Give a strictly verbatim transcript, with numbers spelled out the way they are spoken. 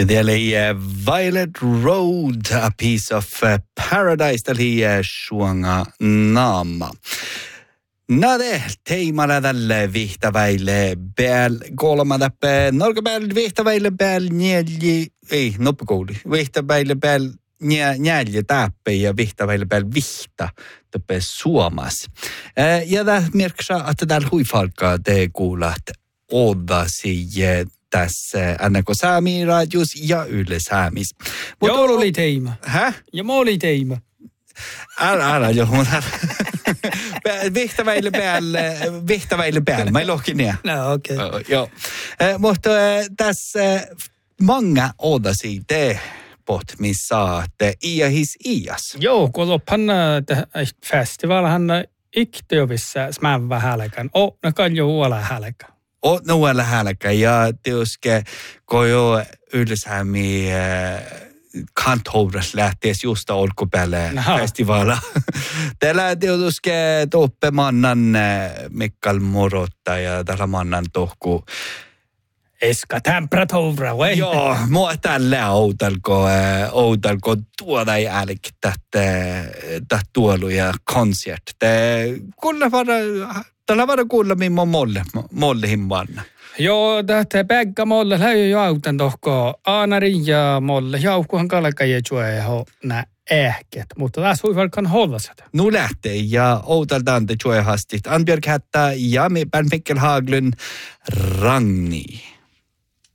Ja täällä oli Violet Road, A Piece of Paradise, täällä oli Suanga Naama. No det, teimalla tälle vihtaväille pääl kolmada pääl, norka pääl vihtaväille pääl neljä, ei, noppukouli, vihtaväille pääl neljä täppä ja vihtaväille pääl vihta, täppä suomas. Ja tämä merkkaa, että täällä huifalkaa te kuulat odasi tässä N K Sami Radios ja Yle Samis. Joo, oli teima. Hä? Ja mä oli teima. Älä, älä, joo, mutta vihtaväille päälle, vihtaväille päälle, mä ei lohki nää. No, okei. Okay. Joo, mutta tässä många odasi te pot, missä saatte iahis ias. Joo, kun loppan festivalhan iktiovissa smävä hälkän. Oh, no kan jo uola hälkän. Oh, no uola hälkän, ja tietysti kun jo Ylläsäämi kanthouras lähties just olkupäälle festivaala. Täällä tietysti toppe mannan Mikkal Morotta ja täällä mannan tohku Eska temperatuura, vai? Joo, mua tällä outalko, outalko tuoda jälki tätä tuoluja konsert. Kuulla vara, tällä vara kuulla mimmo molle, molle himmanna. Joo, tähtä pägga molle läjö jo autan tohko aanari ja molle jaukuhan kalka ja juo nä ähket, mutta tässä voi vaikka holla sitä. Nu lähtee ja outaltaan te juo hastit. Anbjörg Hätta ja Mikkel Haglund Ragni.